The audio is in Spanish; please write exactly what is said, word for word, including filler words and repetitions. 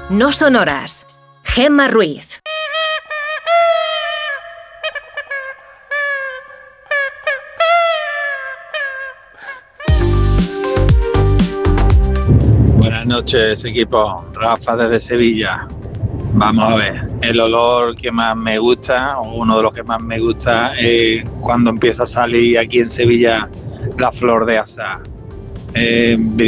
no sonoras. Gemma Ruiz. Buenas noches, equipo. Rafa desde Sevilla. Vamos a ver, el olor que más me gusta, o uno de los que más me gusta, es cuando empieza a salir aquí en Sevilla la flor de azahar. Eh,